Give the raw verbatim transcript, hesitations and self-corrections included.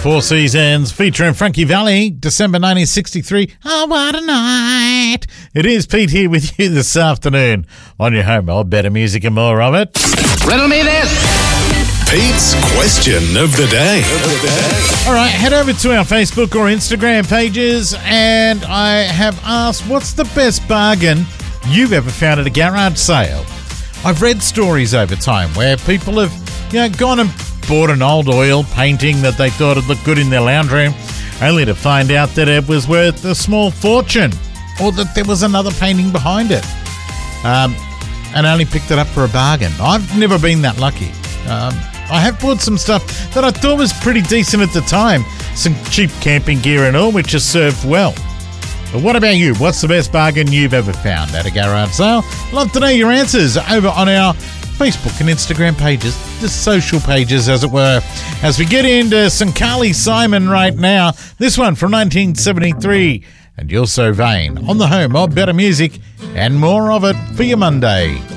Four Seasons featuring Frankie Valli, December nineteen sixty-three. Oh, what a night. It is Pete here with you this afternoon on your home of better music and more of it. Riddle me this. Pete's question of the day. Of the day. All right, head over to our Facebook or Instagram pages, and I have asked, what's the best bargain you've ever found at a garage sale? I've read stories over time where people have, you know, gone and bought an old oil painting that they thought would look good in their lounge room, only to find out that it was worth a small fortune, or that there was another painting behind it, um, and only picked it up for a bargain. I've never been that lucky. Um, I have bought some stuff that I thought was pretty decent at the time, some cheap camping gear and all, which has served well. But what about you? What's the best bargain you've ever found at a garage sale? Love to know your answers over on our Facebook and Instagram pages, the social pages as it were. As we get into some Carly Simon right now, this one from nineteen seventy-three, and You're So Vain, on the home of better music and more of it for your Monday.